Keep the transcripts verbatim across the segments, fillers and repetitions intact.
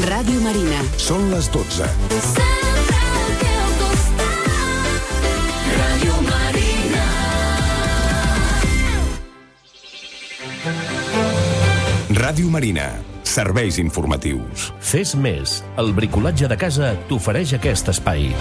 Ràdio Marina. Són les dotze. Ràdio Marina. Ràdio Marina. Serveis informatius. Fes més. El bricolatge de casa t'ofereix aquest espai.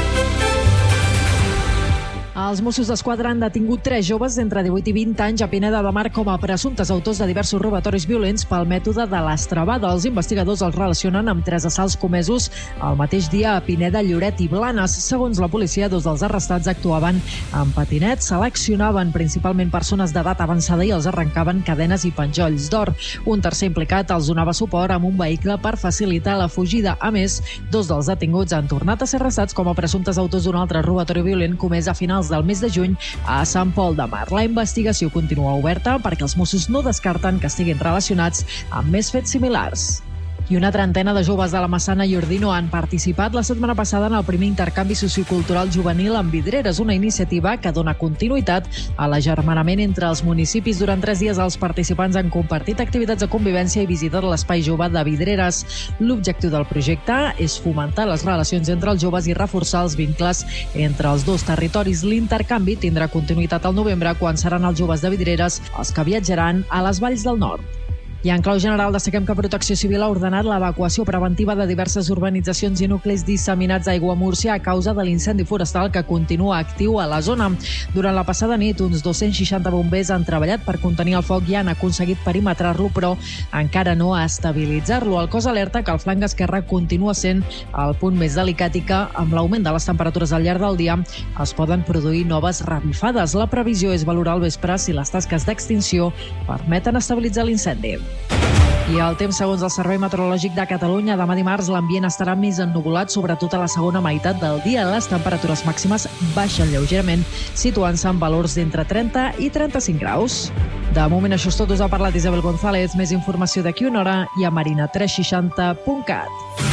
Els Mossos d'Esquadra han detingut tres joves d'entre divuit i vint anys a Pineda de Mar com a presumptes autors de diversos robatoris violents pel mètode de l'estrabada. Els investigadors els relacionen amb tres assalts comesos el mateix dia a Pineda, Lloret i Blanes. Segons la policia, dos dels arrestats actuaven amb patinets, seleccionaven principalment persones d'edat avançada i els arrencaven cadenes i penjolls d'or. Un tercer implicat els donava suport amb un vehicle per facilitar la fugida. A més, dos dels detinguts han tornat a ser arrestats com a presumptes autors d'un altre robatori violent comès a finals del mes de juny a Sant Pol de Mar. La investigació continua oberta perquè els Mossos no descarten que estiguin relacionats amb més fets similars. I una trentena de joves de la Massana i Ordino han participat la setmana passada en el primer intercanvi sociocultural juvenil amb Vidreres, una iniciativa que dona continuïtat a l'agermanament entre els municipis. Durant tres dies els participants han compartit activitats de convivència i visitat l'espai jove de Vidreres. L'objectiu del projecte és fomentar les relacions entre els joves i reforçar els vincles entre els dos territoris. L'intercanvi tindrà continuïtat al novembre, quan seran els joves de Vidreres els que viatjaran a les valls del nord. I en clau general destaquem que Protecció Civil ha ordenat l'evacuació preventiva de diverses urbanitzacions i nuclis disseminats a Aiguamúrcia a causa de l'incendi forestal que continua actiu a la zona. Durant la passada nit, uns dos-cents seixanta bombers han treballat per contenir el foc i han aconseguit perimetrar-lo, però encara no a estabilitzar-lo. El cos alerta que el flanc esquerre continua sent el punt més delicat i que, amb l'augment de les temperatures al llarg del dia, es poden produir noves revifades. La previsió és valorar al vespre si les tasques d'extinció permeten estabilitzar l'incendi. I el temps, segons el Servei Meteorològic de Catalunya, demà dimarts l'ambient estarà més ennuvolat, sobretot a la segona meitat del dia. Les temperatures màximes baixen lleugerament, situant-se en valors d'entre trenta i trenta-cinc graus. De moment això és tot. Us ha parlat Isabel González. Més informació d'aquí una hora i a marina tres seixanta punt cat.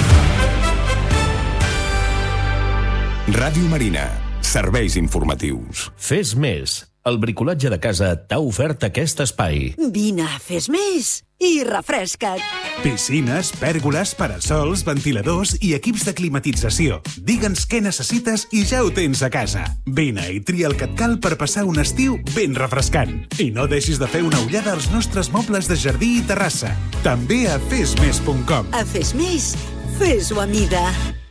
Ràdio Marina. Serveis informatius. Fes més. El bricolatge de casa t'ha ofert aquest espai. Vine, fes més i refresca't. Piscines, pèrgoles, parasols, ventiladors i equips de climatització. Digue'ns què necessites i ja ho tens a casa. Vine i tria el que et cal per passar un estiu ben refrescant. I no deixis de fer una ullada als nostres mobles de jardí i terrassa. També a fes més punt com. A Fes Més, fes-ho a mida.